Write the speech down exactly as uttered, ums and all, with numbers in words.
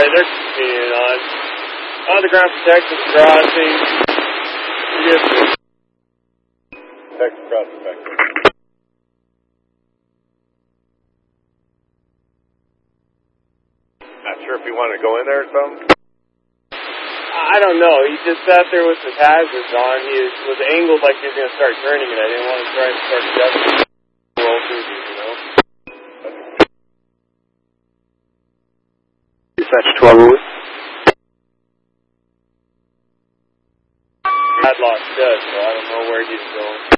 they're continuing on. On the ground for Texas crossing. Yes, sir. Texas crossing, Texas. Not sure if you wanted to go in there or something? I don't know. He just sat there with his hazards on. He was, was angled like he was going to start turning, and I didn't want to try and start adjusting. Roll through these, you know. Dispatch twelve. Padlock does, so I don't know where he's going.